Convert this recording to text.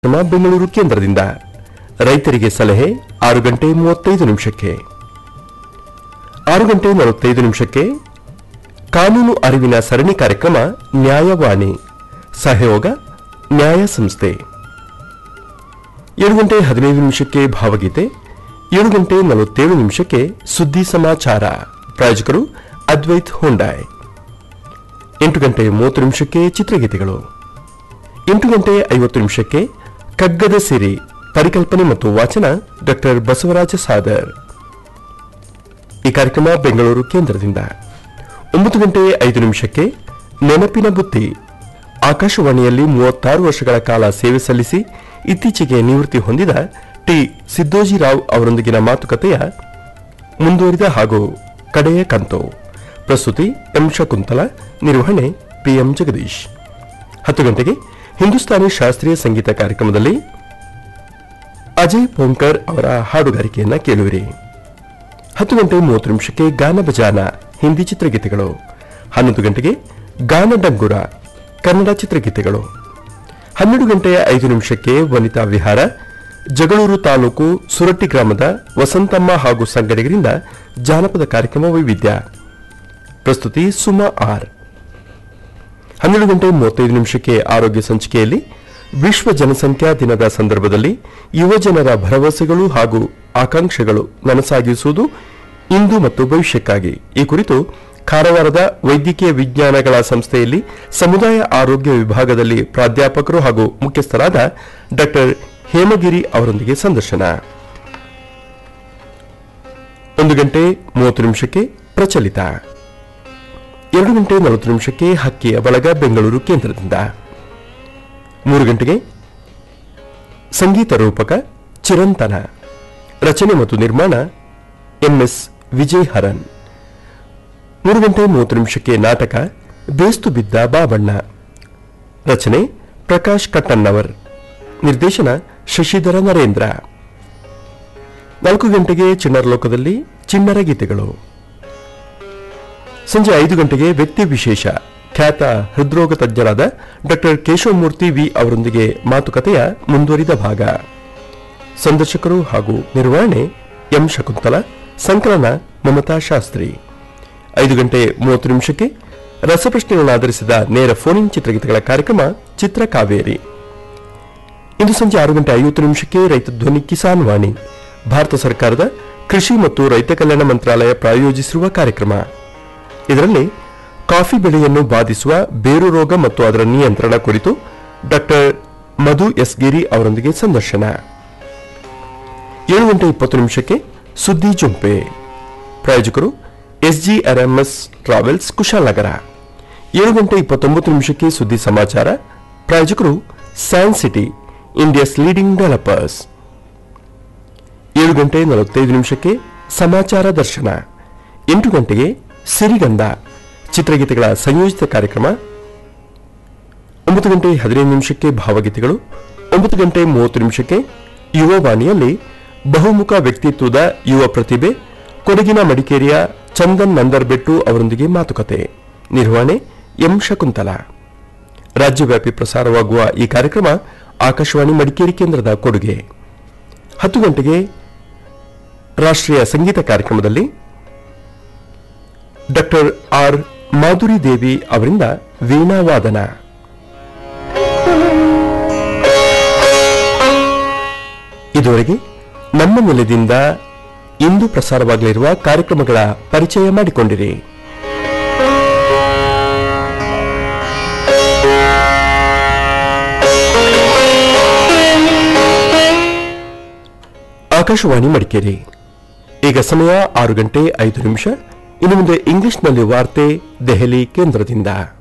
ಬೆಂಗಳೂರು ಕೇಂದ್ರದಿಂದ ರೈತರಿಗೆ ಸಲಹೆ 6:35 6:45 ಕಾನೂನು ಅರಿವಿನ ಸರಣಿ ಕಾರ್ಯಕ್ರಮ ನ್ಯಾಯವಾಣಿ ಸಹಯೋಗ ನ್ಯಾಯ ಸಂಸ್ಥೆ 7:15 ಭಾವಗೀತೆ 7:47 ಸುದ್ದಿ ಸಮಾಚಾರ ಪ್ರಾಯೋಜಕರು ಅದ್ವೈತ್ ಹೊಂಡಾಯ್ 8:30 ಚಿತ್ರಗೀತೆಗಳು 8:50 ಕಗ್ಗದ ಸಿರಿ ಪರಿಕಲ್ಪನೆ ಮತ್ತು ವಾಚನ ಡಾಕ್ಟರ್ ಬಸವರಾಜ ಸಾದರ್ ಈ ಕಾರ್ಯಕ್ರಮ ಬೆಂಗಳೂರು ಕೇಂದ್ರದಿಂದ 9:05 ನೆನಪಿನ ಬುತ್ತಿ ಆಕಾಶವಾಣಿಯಲ್ಲಿ 36 ವರ್ಷಗಳ ಕಾಲ ಸೇವೆ ಸಲ್ಲಿಸಿ ಇತ್ತೀಚೆಗೆ ನಿವೃತ್ತಿ ಹೊಂದಿದ ಟಿ ಸಿದ್ದೋಜಿರಾವ್ ಅವರೊಂದಿಗಿನ ಮಾತುಕತೆಯ ಮುಂದುವರಿದ ಹಾಗೂ ಕಡೆಯ ಕಂತು ಪ್ರಸ್ತುತಿ ಎಂ ಶಕುಂತಲಾ ನಿರ್ವಹಣೆ ಪಿಎಂ ಜಗದೀಶ್ 10 ಹಿಂದೂಸ್ತಾನಿ ಶಾಸ್ತ್ರೀಯ ಸಂಗೀತ ಕಾರ್ಯಕ್ರಮದಲ್ಲಿ ಅಜಯ್ ಪೋಂಕರ್ ಅವರ ಹಾಡುಗಾರಿಕೆಯನ್ನು ಕೇಳುವಿರಿ 10:30 ಗಾನ ಬಜಾನ ಹಿಂದಿ ಚಿತ್ರಗೀತೆಗಳು 11 ಗಾನ ಡಂಗುರ ಕನ್ನಡ ಚಿತ್ರಗೀತೆಗಳು 12:05 ವನಿತಾ ವಿಹಾರ ಜಗಳೂರು ತಾಲೂಕು ಸುರಟ್ಟಿ ಗ್ರಾಮದ ವಸಂತಮ್ಮ ಹಾಗೂ ಸಂಗಡಿಗರಿಂದ ಜಾನಪದ ಕಾರ್ಯಕ್ರಮ ವೈವಿಧ್ಯ ಪ್ರಸ್ತುತಿ ಸುಮಾ ಆರ್ 12:35 ಆರೋಗ್ಯ ಸಂಚಿಕೆಯಲ್ಲಿ ವಿಶ್ವ ಜನಸಂಖ್ಯಾ ದಿನದ ಸಂದರ್ಭದಲ್ಲಿ ಯುವಜನರ ಭರವಸೆಗಳು ಹಾಗೂ ಆಕಾಂಕ್ಷೆಗಳು ನನಸಾಗಿಸುವುದು ಇಂದು ಮತ್ತು ಭವಿಷ್ಯಕ್ಕಾಗಿ ಈ ಕುರಿತು ಕಾರವಾರದ ವೈದ್ಯಕೀಯ ವಿಜ್ಞಾನಗಳ ಸಂಸ್ಥೆಯಲ್ಲಿ ಸಮುದಾಯ ಆರೋಗ್ಯ ವಿಭಾಗದಲ್ಲಿ ಪ್ರಾಧ್ಯಾಪಕರು ಹಾಗೂ ಮುಖ್ಯಸ್ಥರಾದ ಡಾಕ್ಟರ್ ಹೇಮಗಿರಿ ಅವರೊಂದಿಗೆ ಸಂದರ್ಶನ 1:30 ಪ್ರಚಲಿತ 2:40 ಹಕ್ಕಿಯ ಬಳಗ ಬೆಂಗಳೂರು ಕೇಂದ್ರದಿಂದ 3 ಸಂಗೀತ ರೂಪಕ ಚಿರಂತನ ರಚನೆ ಮತ್ತು ನಿರ್ಮಾಣ ಎಂಎಸ್ ವಿಜಯ್ ಹರನ್ 3:30 ನಾಟಕ ಬೇಸ್ತು ಬಿದ್ದ ಬಾಬಣ್ಣ ರಚನೆ ಪ್ರಕಾಶ್ ಕಟ್ಟನ್ನವರ್ ನಿರ್ದೇಶನ ಶಶಿಧರ ನರೇಂದ್ರ 4 ಚಿಣ್ಣರ ಲೋಕದಲ್ಲಿ ಚಿಣ್ಣರ ಗೀತೆಗಳು ಸಂಜೆ 5 ವ್ಯಕ್ತಿ ವಿಶೇಷ ಖ್ಯಾತ ಹೃದ್ರೋಗ ತಜ್ಞರಾದ ಡಾಕ್ಟರ್ ಕೇಶವಮೂರ್ತಿ ವಿ ಅವರೊಂದಿಗೆ ಮಾತುಕತೆಯ ಮುಂದುವರಿದ ಭಾಗ ಸಂದರ್ಶಕರು ಹಾಗೂ ನಿರ್ವಹಣೆ ಎಂ ಶಕುಂತಲಾ ಸಂಕಲನ ಮಮತಾ ಶಾಸ್ತ್ರಿ 5:30 ರಸಪ್ರಶ್ನೆಗಳನ್ನು ಆಧರಿಸಿದ ನೇರ ಫೋನ್ ಚಿತ್ರಗೀತೆಗಳ ಕಾರ್ಯಕ್ರಮ ಚಿತ್ರಕಾವೇರಿ ಇಂದು ಸಂಜೆ 6:50 ರೈತ ಧ್ವನಿ ಕಿಸಾನ್ ವಾಣಿ ಭಾರತ ಸರ್ಕಾರದ ಕೃಷಿ ಮತ್ತು ರೈತ ಕಲ್ಯಾಣ ಮಂತ್ರಾಲಯ ಪ್ರಾಯೋಜಿಸಿರುವ ಕಾರ್ಯಕ್ರಮ ಇದರಲ್ಲಿ ಕಾಫಿ ಬೆಳೆಯನ್ನು ಬಾಧಿಸುವ ಬೇರು ರೋಗ ಮತ್ತು ಅದರ ನಿಯಂತ್ರಣ ಕುರಿತು ಡಾಕ್ಟರ್ ಮಧು ಎಸ್ ಗಿರಿ ಅವರೊಂದಿಗೆ ಸಂದರ್ಶನ 7:20 ಸುದ್ದಿ ಜೊಂಪೆ ಪ್ರಾಯೋಜಕರು ಎಸ್ಜಿಆರ್ಎಂಎಸ್ ಟ್ರಾವೆಲ್ಸ್ ಕುಶಾಲನಗರ 7:29 ಸುದ್ದಿ ಸಮಾಚಾರ ಪ್ರಾಯೋಜಕರು San city India's leading developers 7:45 ಸಮಾಚಾರ ದರ್ಶನ 8 ಸಿರಿಗಂಧ ಚಿತ್ರಗೀತೆಗಳ ಸಂಯೋಜಿತ ಕಾರ್ಯಕ್ರಮ 9:15 ಭಾವಗೀತೆಗಳು 9:30 ಯುವವಾಣಿಯಲ್ಲಿ ಬಹುಮುಖ ವ್ಯಕ್ತಿತ್ವದ ಯುವ ಪ್ರತಿಭೆ ಕೊಡಗಿನ ಮಡಿಕೇರಿಯ ಚಂದನ್ ನಂದರ್ಬೆಟ್ಟು ಅವರೊಂದಿಗೆ ಮಾತುಕತೆ ನಿರ್ವಹಣೆ ಎಂ ಶಕುಂತಲಾ ರಾಜ್ಯವ್ಯಾಪಿ ಪ್ರಸಾರವಾಗುವ ಈ ಕಾರ್ಯಕ್ರಮ ಆಕಾಶವಾಣಿ ಮಡಿಕೇರಿ ಕೇಂದ್ರದ ಕೊಡುಗೆ 10 ರಾಷ್ಟ್ರೀಯ ಸಂಗೀತ ಕಾರ್ಯಕ್ರಮದಲ್ಲಿ ಡಾಕ್ಟರ್ ಆರ್ ಮಾಧುರಿ ದೇವಿ ಅವರಿಂದ ವೀಣಾ ವಾದನ ಇದುವರೆಗೆ ನಮ್ಮ ನೆಲದಿಂದ ಇಂದು ಪ್ರಸಾರವಾಗಲಿರುವ ಕಾರ್ಯಕ್ರಮಗಳ ಪರಿಚಯ ಮಾಡಿಕೊಂಡಿರಿ. ಆಕಾಶವಾಣಿ ಮಡಿಕೇರಿ ಈಗ ಸಮಯ 6:05 ಇನ್ನು ಮುಂದೆ ಇಂಗ್ಲಿಷ್ನಲ್ಲಿ ವಾರ್ತೆ ದೆಹಲಿ ಕೇಂದ್ರದಿಂದ